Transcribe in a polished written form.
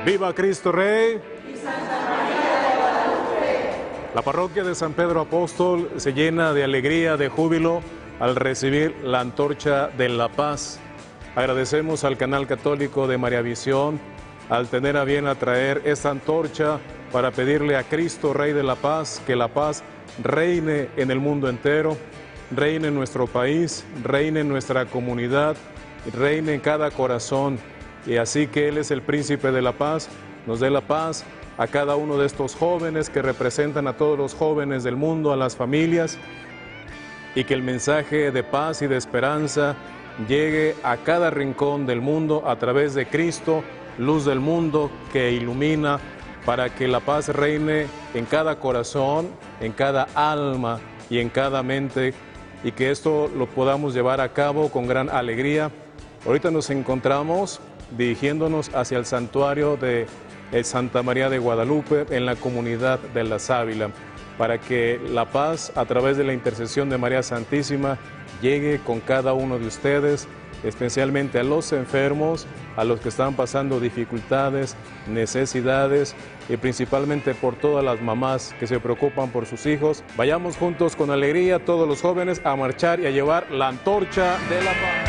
¡Viva Cristo Rey! La parroquia de San Pedro Apóstol se llena de alegría, de júbilo al recibir la antorcha de la paz. Agradecemos al canal católico de María Visión al tener a bien a traer esta antorcha para pedirle a Cristo Rey de la Paz que la paz reine en el mundo entero, reine en nuestro país, reine en nuestra comunidad, reine en cada corazón. Y así que Él es el príncipe de la paz, nos dé la paz a cada uno de estos jóvenes que representan a todos los jóvenes del mundo, a las familias, y que el mensaje de paz y de esperanza llegue a cada rincón del mundo a través de Cristo, luz del mundo que ilumina, para que la paz reine en cada corazón, en cada alma y en cada mente, y que esto lo podamos llevar a cabo con gran alegría. Ahorita nos encontramos dirigiéndonos hacia el santuario de Santa María de Guadalupe en la comunidad de La Sábila, para que la paz a través de la intercesión de María Santísima llegue con cada uno de ustedes, especialmente a los enfermos, a los que están pasando dificultades, necesidades, y principalmente por todas las mamás que se preocupan por sus hijos. Vayamos juntos con alegría todos los jóvenes a marchar y a llevar la antorcha de la paz.